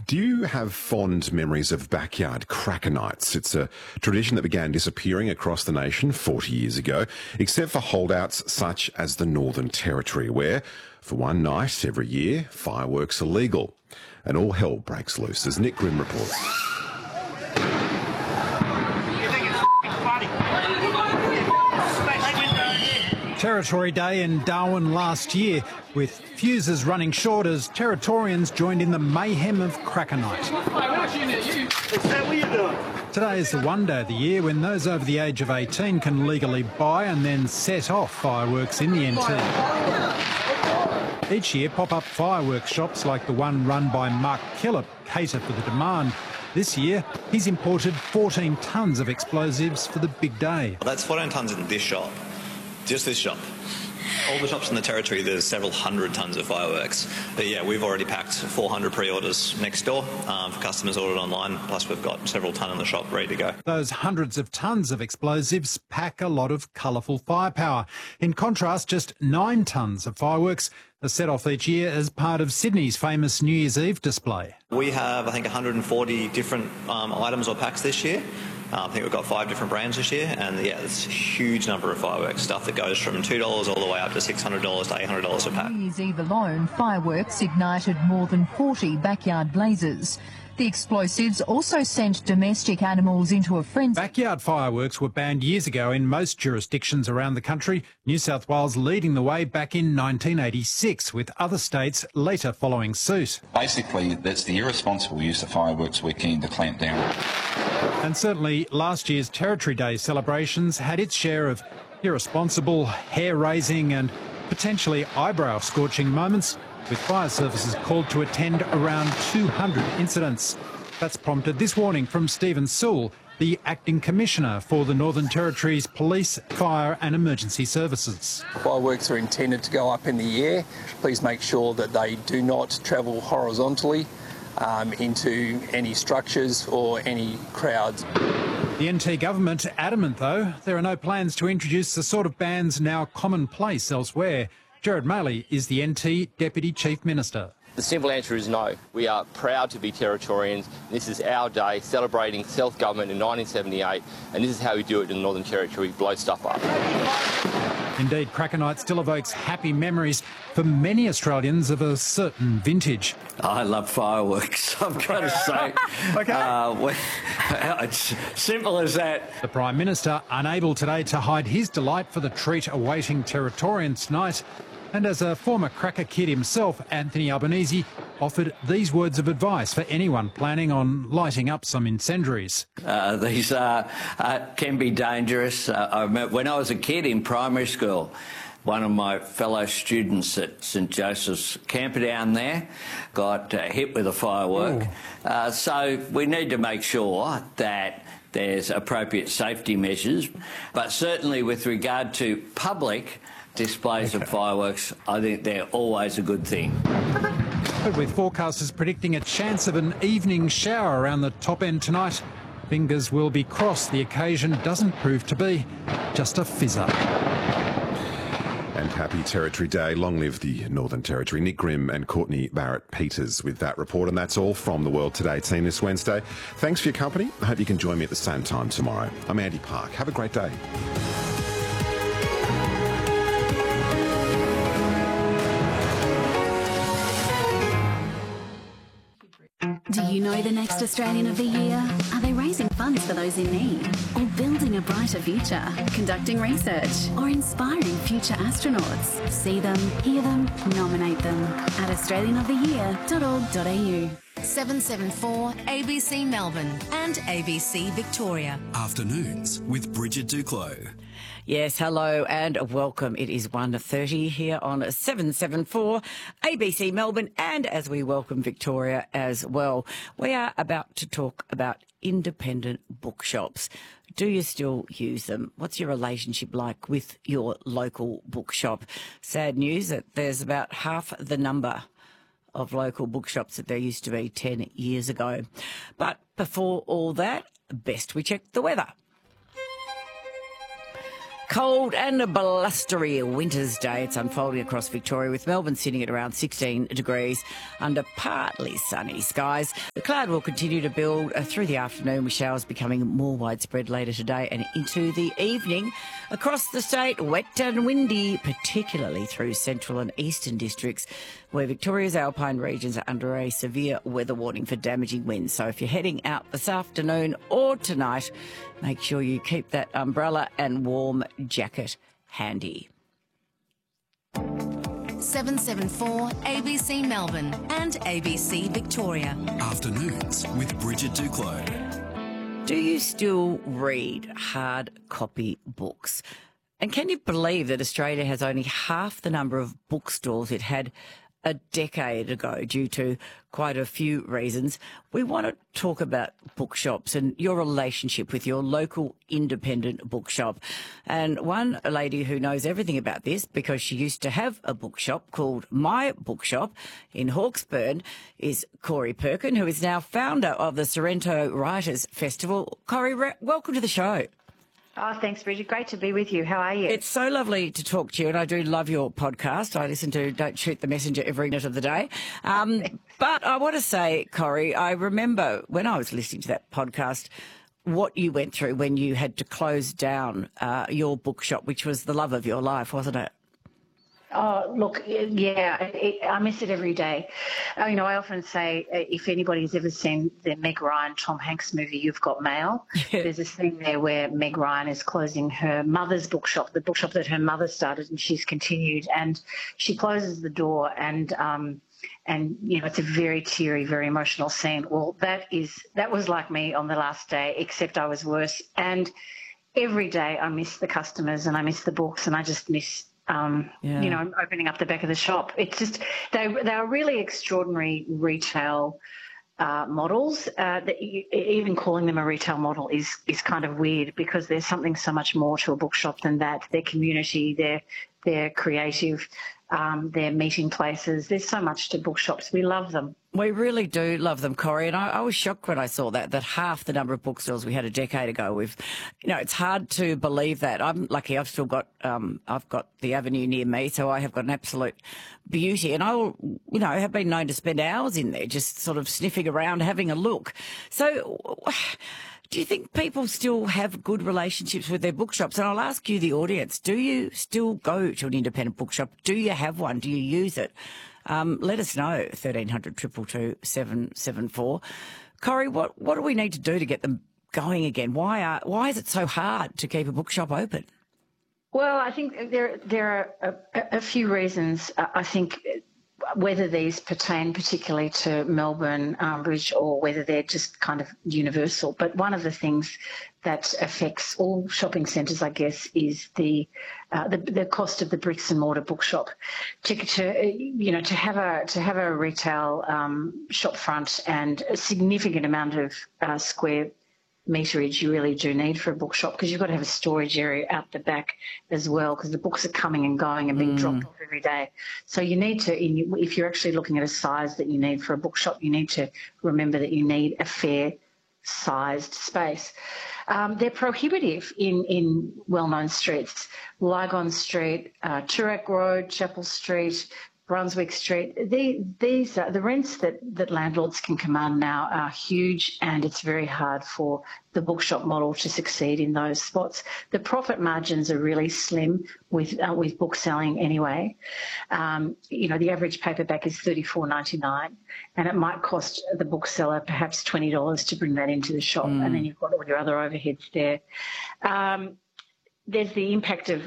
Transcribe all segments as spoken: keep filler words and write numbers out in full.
Do you have fond memories of backyard cracker nights? It's a tradition that began disappearing across the nation forty years ago, except for holdouts such as the Northern Territory, where, for one night every year, fireworks are legal. And all hell breaks loose, as Nick Grimm reports. Territory Day in Darwin last year, with fuses running short as Territorians joined in the mayhem of Cracker Night. Today is the one day of the year when those over the age of eighteen can legally buy and then set off fireworks in the N T. Each year, pop-up fireworks shops like the one run by Mark Killip cater for the demand. This year, he's imported fourteen tonnes of explosives for the big day. Well, that's fourteen tonnes in this shop. Just this shop. All the shops in the Territory, there's several hundred tonnes of fireworks. But yeah, we've already packed four hundred pre-orders next door um, for customers ordered online, plus we've got several tonne in the shop ready to go. Those hundreds of tonnes of explosives pack a lot of colourful firepower. In contrast, just nine tonnes of fireworks are set off each year as part of Sydney's famous New Year's Eve display. We have, I think, one hundred forty different um, items or packs this year. Uh, I think we've got five different brands this year, and yeah, it's a huge number of fireworks, stuff that goes from two dollars all the way up to six hundred dollars to eight hundred dollars a pack. New Year's Eve alone, fireworks ignited more than forty backyard blazes. The explosives also sent domestic animals into a frenzy. Backyard fireworks were banned years ago in most jurisdictions around the country, New South Wales leading the way back in nineteen eighty-six, with other states later following suit. Basically, that's the irresponsible use of fireworks we're keen to clamp down on. And certainly last year's Territory Day celebrations had its share of irresponsible, hair-raising and potentially eyebrow-scorching moments, with fire services called to attend around two hundred incidents. That's prompted this warning from Stephen Sewell, the Acting Commissioner for the Northern Territory's Police, Fire and Emergency Services. Fireworks are intended to go up in the air. Please make sure that they do not travel horizontally um, into any structures or any crowds. The N T government adamant, though, there are no plans to introduce the sort of bans now commonplace elsewhere. Gerard Maley is the N T Deputy Chief Minister. The simple answer is no. We are proud to be Territorians. This is our day, celebrating self-government in nineteen seventy-eight, and this is how we do it in the Northern Territory, blow stuff up. Indeed, Cracker Night still evokes happy memories for many Australians of a certain vintage. I love fireworks, I've got to say. OK. Uh, well, it's simple as that. The Prime Minister unable today to hide his delight for the treat awaiting Territorians tonight. And as a former cracker kid himself, Anthony Albanese offered these words of advice for anyone planning on lighting up some incendiaries. Uh, these uh, uh, can be dangerous. Uh, I remember when I was a kid in primary school, one of my fellow students at St Joseph's Camperdown there got uh, hit with a firework. Uh, so we need to make sure that there's appropriate safety measures. But certainly with regard to public displays okay. of fireworks, I think they're always a good thing. But with forecasters predicting a chance of an evening shower around the top end tonight, fingers will be crossed the occasion doesn't prove to be just a fizzer. And happy Territory Day. Long live the Northern Territory. Nick Grimm and Courtney Barrett-Peters with that report. And that's all from the World Today team this Wednesday. Thanks for your company. I hope you can join me at the same time tomorrow. I'm Andy Park. Have a great day. Do you know the next Australian of the Year? Are they raising funds for those in need? Or building a brighter future? Conducting research? Or inspiring future astronauts? See them, hear them, nominate them at australian of the year dot org dot a u. seven seven four A B C Melbourne and A B C Victoria. Afternoons with Bridget Duclos. Yes, hello and welcome. It is one thirty here on seven seven four A B C Melbourne, and as we welcome Victoria as well, we are about to talk about independent bookshops. Do you still use them? What's your relationship like with your local bookshop? Sad news that there's about half the number of local bookshops that there used to be ten years ago. But before all that, best we check the weather. cold and a blustery winter's day. It's unfolding across Victoria, with Melbourne sitting at around sixteen degrees under partly sunny skies. The cloud will continue to build uh, through the afternoon, with showers becoming more widespread later today and into the evening. Across the state, wet and windy, particularly through central and eastern districts, where Victoria's alpine regions are under a severe weather warning for damaging winds. So if you're heading out this afternoon or tonight, make sure you keep that umbrella and warm jacket handy. seven seven four A B C Melbourne and A B C Victoria. Afternoons with Bridget Duclos. Do you still read hard copy books? And can you believe that Australia has only half the number of bookstores it had a decade ago due to quite a few reasons? We want to talk about bookshops and your relationship with your local independent bookshop. And one lady who knows everything about this, because she used to have a bookshop called My Bookshop in Hawkesbury, is Corey Perkin, who is now founder of the Sorrento Writers Festival. Corey, welcome to the show. Oh, thanks, Bridget. Great to be with you. How are you? It's so lovely to talk to you, and I do love your podcast. I listen to Don't Shoot the Messenger every minute of the day. Um, but I want to say, Corey, I remember when I was listening to that podcast, what you went through when you had to close down uh, your bookshop, which was the love of your life, wasn't it? Oh, look, yeah, it, I miss it every day. Uh, you know, I often say, uh, if anybody's ever seen the Meg Ryan, Tom Hanks movie, You've Got Mail, yeah. There's a scene there where Meg Ryan is closing her mother's bookshop, the bookshop that her mother started, and she's continued, and she closes the door, and, um, and you know, it's a very teary, very emotional scene. Well, that is that was like me on the last day, except I was worse. And every day I miss the customers and I miss the books, and I just miss Um, yeah. you know, opening up the back of the shop. It's just, they, they are really extraordinary retail uh, models. Uh, that you, even calling them a retail model is, is kind of weird, because there's something so much more to a bookshop than that. Their community, their, their creative, um, their meeting places. There's so much to bookshops. We love them. We really do love them, Corey, and I, I was shocked when I saw that, that half the number of bookstores we had a decade ago. We've, you know, it's hard to believe that. I'm lucky I've still got, um, I've got the Avenue near me, so I have got an absolute beauty, and I will, you know, have been known to spend hours in there just sort of sniffing around, having a look. So do you think people still have good relationships with their bookshops? And I'll ask you, the audience, do you still go to an independent bookshop? Do you have one? Do you use it? Um, let us know, thirteen hundred, two two two, seven seven four. Corey, what, what do we need to do to get them going again? Why are, why is it so hard to keep a bookshop open? Well, I think there, there are a, a few reasons. I think whether these pertain particularly to Melbourne, um, Bridge, or whether they're just kind of universal. But one of the things that affects all shopping centres, I guess, is the, uh, the the cost of the bricks and mortar bookshop. To, to you know, to have a to have a retail um, shop front and a significant amount of uh, square meterage you really do need for a bookshop, because you've got to have a storage area out the back as well, because the books are coming and going and being mm. dropped off every day. So you need to, if you're actually looking at a size that you need for a bookshop, you need to remember that you need a fair sized space. Um, they're prohibitive in, in well-known streets. Lygon Street, uh, Toorak Road, Chapel Street, Brunswick Street. The, these are, the rents that, that landlords can command now are huge, and it's very hard for the bookshop model to succeed in those spots. The profit margins are really slim with uh, with book selling anyway. Um, you know, the average paperback is thirty-four ninety-nine, and it might cost the bookseller perhaps twenty dollars to bring that into the shop, mm. and then you've got all your other overheads there. Um, there's the impact of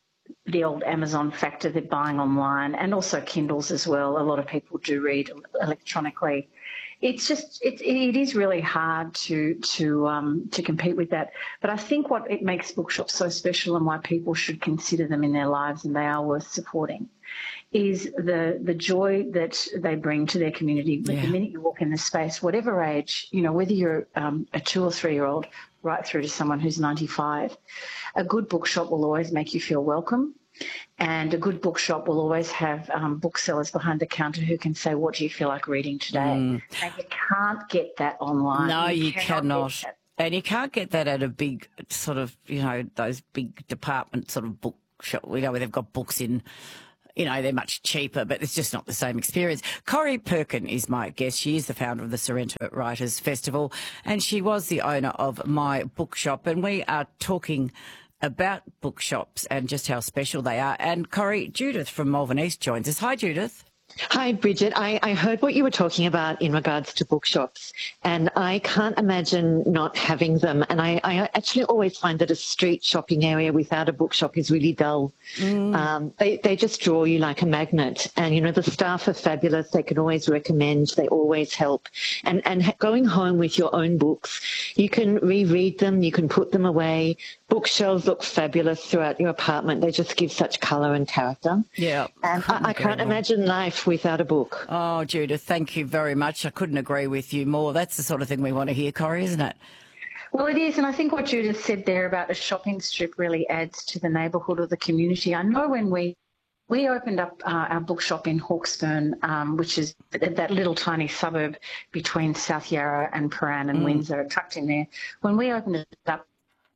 the old Amazon factor, they're buying online, and also Kindles as well. A lot of people do read electronically. It's just, it, it is really hard to to um, to compete with that. But I think what it makes bookshops so special, and why people should consider them in their lives and they are worth supporting, is the the joy that they bring to their community. Yeah. The minute you walk in the space, whatever age, you know, whether you're um, a two or three year old, right through to someone who's ninety-five, a good bookshop will always make you feel welcome. And a good bookshop will always have um, booksellers behind the counter who can say, what do you feel like reading today? Mm. And you can't get that online. No, you, you cannot. And you can't get that at a big sort of, you know, those big department sort of bookshop, you know, where they've got books in. You know, they're much cheaper, but it's just not the same experience. Corrie Perkin is my guest. She is the founder of the Sorrento Writers Festival, and she was the owner of My Bookshop. And we are talking about bookshops and just how special they are. And Corrie, Judith from Malvern East joins us. Hi, Judith. Hi, Bridget. I, I heard what you were talking about in regards to bookshops, and I can't imagine not having them. And I, I actually always find that a street shopping area without a bookshop is really dull. Mm. Um, they, they just draw you like a magnet. And, you know, the staff are fabulous. They can always recommend. They always help. And, and going home with your own books, you can reread them. You can put them away. Bookshelves look fabulous throughout your apartment. They just give such colour and character. Yeah. And I, I can't imagine life without a book. Oh, Judith, thank you very much. I couldn't agree with you more. That's the sort of thing we want to hear, Corrie, isn't it? Well, it is, and I think what Judith said there about a shopping strip really adds to the neighbourhood or the community. I know when we we opened up uh, our bookshop in Hawkesburn, um, which is that little tiny suburb between South Yarra and Paran and mm. Windsor, tucked in there. When we opened it up,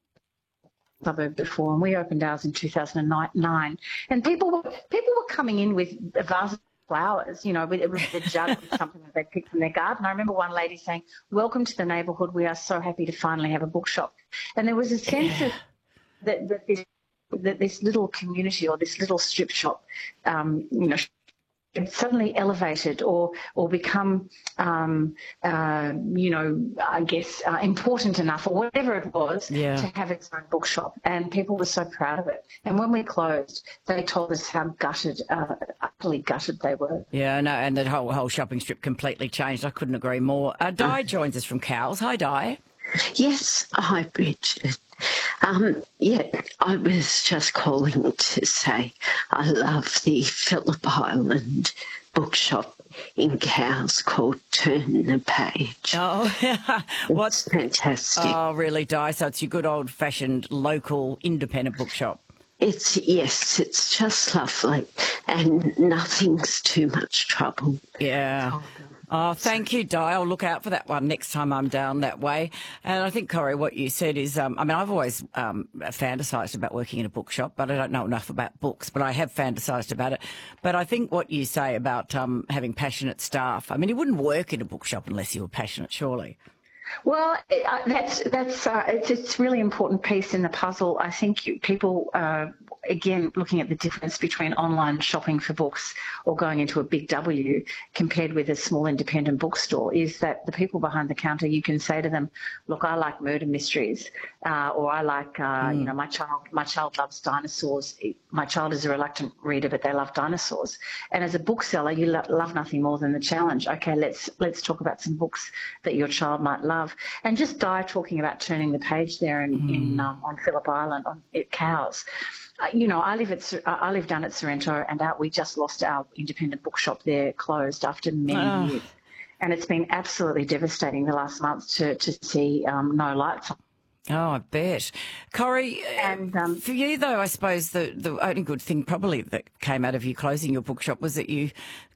suburb before, and we opened ours in two thousand nine, and people were people were coming in with a vase of flowers, you know, with, with a jug of something that they picked from their garden. I remember one lady saying, "Welcome to the neighbourhood. We are so happy to finally have a bookshop." And there was a sense yeah. of that, that this that this little community or this little strip shop, um, you know, suddenly elevated or or become, um, uh, you know, I guess uh, important enough or whatever it was yeah. to have its own bookshop. And people were so proud of it. And when we closed, they told us how gutted, uh, utterly gutted they were. Yeah, no, and the whole whole shopping strip completely changed. I couldn't agree more. Uh, Di joins us from Cowes. Hi, Di. Yes, hi, Bridget. Um, yeah, I was just calling to say I love the Phillip Island bookshop in Cowes called Turn the Page. Oh, what's fantastic. Oh, really, Di? So it's your good old-fashioned local independent bookshop. It's, yes, it's just lovely and nothing's too much trouble. Yeah. Oh, thank you, Di. I'll look out for that one next time I'm down that way. And I think, Corrie, what you said is, um, I mean, I've always um, fantasised about working in a bookshop, but I don't know enough about books, but I have fantasised about it. But I think what you say about um, having passionate staff, I mean, you wouldn't work in a bookshop unless you were passionate, surely. Well, uh, that's that's uh, it's it's a really important piece in the puzzle. I think you, people, uh, again, looking at the difference between online shopping for books or going into a big W compared with a small independent bookstore is that the people behind the counter, you can say to them, "Look, I like murder mysteries," uh, or "I like, uh, mm. you know, my child my child loves dinosaurs. My child is a reluctant reader, but they love dinosaurs." And as a bookseller, you lo- love nothing more than the challenge. Okay, let's let's talk about some books that your child might love. And just Di talking about turning the page there in, mm. in um, on Phillip Island on at Cowes. Uh, you know, I live at I live down at Sorrento, and out we just lost our independent bookshop there, closed after many oh. years, and it's been absolutely devastating the last month to to see um, no lights on. Oh, I bet. Corrie, and, um, for you, though, I suppose the, the only good thing probably that came out of you closing your bookshop was that you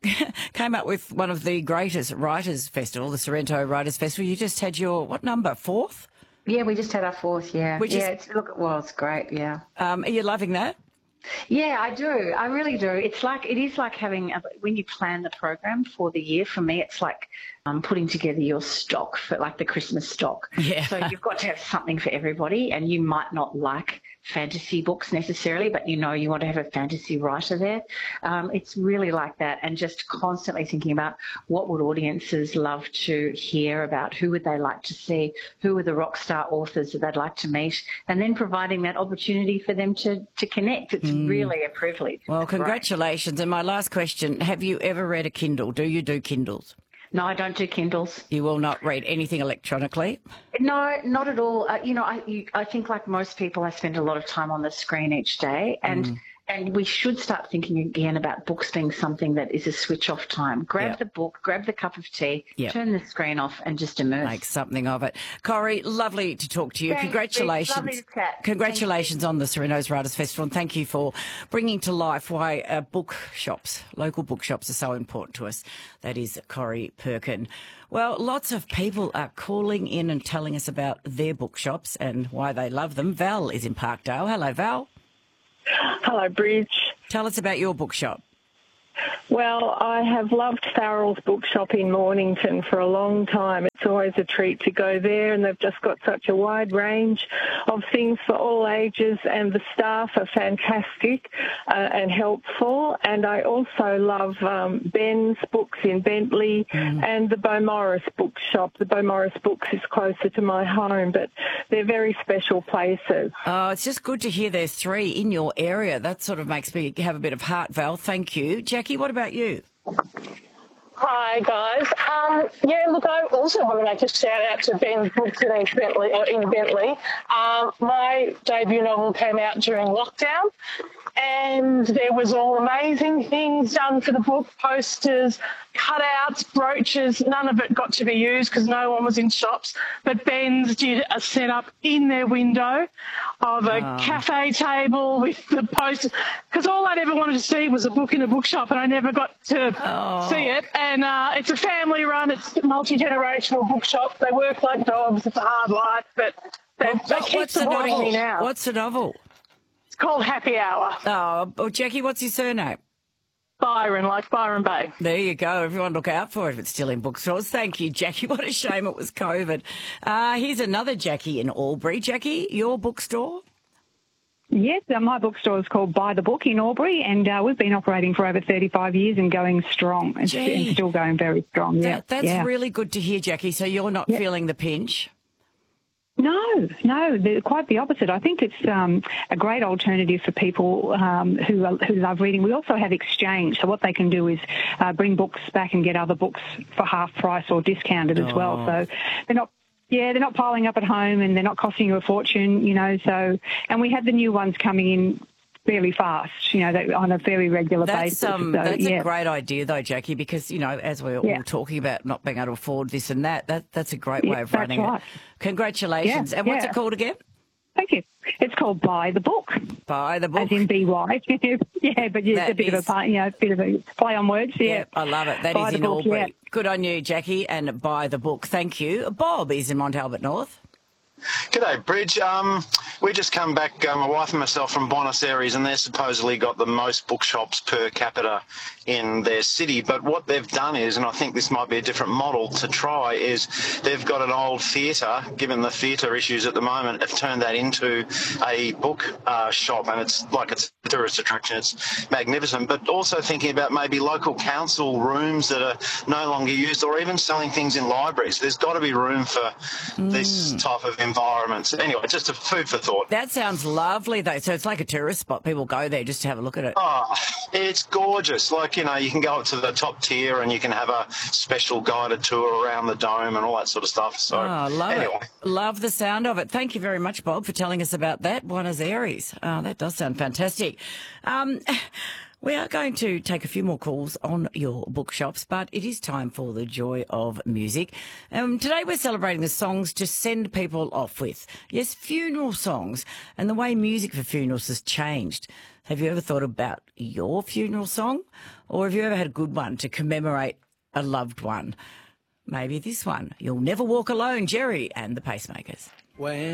came up with one of the greatest writers' festival, the Sorrento Writers' Festival. You just had your, what number, fourth? Yeah, we just had our fourth, yeah. Which yeah, is, it's, look, well, it's great, yeah. Um, are you loving that? Yeah, I do. I really do. It's like, it is like having, a, when you plan the program for the year, for me, it's like um, putting together your stock for like the Christmas stock. Yeah. So you've got to have something for everybody, and you might not like fantasy books necessarily, but you know you want to have a fantasy writer there. Um, it's really like that, and just constantly thinking about what would audiences love to hear about, who would they like to see, who are the rock star authors that they'd like to meet, and then providing that opportunity for them to, to connect. It's mm. really a privilege. Well, it's congratulations. Great. And my last question, have you ever read a Kindle? Do you do Kindles? No, I don't do Kindles. You will not read anything electronically? No, not at all. Uh, you know, I, you, I think like most people, I spend a lot of time on the screen each day, and mm. And we should start thinking again about books being something that is a switch-off time. Grab Yep. the book, grab the cup of tea, Yep. turn the screen off and just immerse. Make something of it. Corrie, lovely to talk to you. Thanks, Congratulations. Lovely to chat. Congratulations on the Serenos Writers Festival, and thank you for bringing to life why uh, bookshops, local bookshops, are so important to us. That is Corrie Perkin. Well, lots of people are calling in and telling us about their bookshops and why they love them. Val is in Parkdale. Hello, Val. Hello, Bridge. Tell us about your bookshop. Well, I have loved Farrell's Bookshop in Mornington for a long time. It's always a treat to go there, and they've just got such a wide range of things for all ages, and the staff are fantastic uh, and helpful. And I also love um, Ben's Books in Bentley mm. and the Beaumaris Bookshop. The Beaumaris Books is closer to my home, but they're very special places. Oh, it's just good to hear there's three in your area. That sort of makes me have a bit of heart, Val. Thank you. Jackie, what about you? Hi, guys. Um, yeah, look, I also want to make a shout out to Ben's Books in Bentley. Uh, in Bentley. Um, my debut novel came out during lockdown, and there was all amazing things done for the book, posters, cutouts, brooches. None of it got to be used because no one was in shops. But Ben's did a setup in their window of a Oh. cafe table with the posters, because all I'd ever wanted to see was a book in a bookshop, and I never got to Oh. see it. And uh, it's a family-run, it's a multi-generational bookshop. They work like dogs. It's a hard life, but they, What- they keep what's the supporting novel? me now. What's the novel? It's called Happy Hour. Oh, oh, Jackie, what's your surname? Byron, like Byron Bay. There you go. Everyone look out for it if it's still in bookstores. Thank you, Jackie. What a shame it was COVID. Uh, here's another Jackie in Albury. Jackie, your bookstore? Yes, uh, my bookstore is called Buy the Book in Albury, and uh, we've been operating for over thirty-five years and going strong. It's, Gee. it's still going very strong, yeah. That, that's yeah. really good to hear, Jackie. So you're not Yeah. feeling the pinch? No, no, the- quite the opposite. I think it's um, a great alternative for people um, who are, who love reading. We also have exchange, so what they can do is uh, bring books back and get other books for half price or discounted as well. Oh. So they're not. Yeah, they're not piling up at home and they're not costing you a fortune, you know. So, and we have the new ones coming in fairly fast, you know, they, on a very regular That's, basis. um, so, that's yeah. a great idea, though, Jackie, because, you know, as we're Yeah. all talking about not being able to afford this and that, that that's a great way Yeah, of that's running right. it. Congratulations. Yeah, and what's yeah. it called again? Thank you. It's called Buy the Book. Buy the Book. As in B Y. yeah, but yeah, That it's a bit is- of a part, you know, a bit of a play on words. Yeah, Yeah, I love it. That Buy is the in book, Albury. yeah. Good on you, Jackie, and buy the book. Thank you. Bob is in Mont Albert North. G'day, Bridge. Um, we just come back, uh, my wife and myself, from Buenos Aires, and they've supposedly got the most bookshops per capita in their city. But what they've done is, and I think this might be a different model to try, is they've got an old theatre, given the theatre issues at the moment, have turned that into a book uh, shop, and it's like it's a tourist attraction. It's magnificent. But also thinking about maybe local council rooms that are no longer used, or even selling things in libraries. There's got to be room for this type of environment. So anyway, just a food for thought. That sounds lovely, though. So it's like a tourist spot. People go there just to have a look at it. Oh, it's gorgeous. Like, you know, you can go up to the top tier and you can have a special guided tour around the dome and all that sort of stuff. So, Oh, love anyway. it. Love the sound of it. Thank you very much, Bob, for telling us about that. Buenos Aires. Oh, that does sound fantastic. Um, we are going to take a few more calls on your bookshops, but it is time for the joy of music. Um, today we're celebrating the songs to send people off with. Yes, funeral songs, and the way music for funerals has changed. Have you ever thought about your funeral song? Or have you ever had a good one to commemorate a loved one? Maybe this one. You'll Never Walk Alone, Jerry and the Pacemakers. When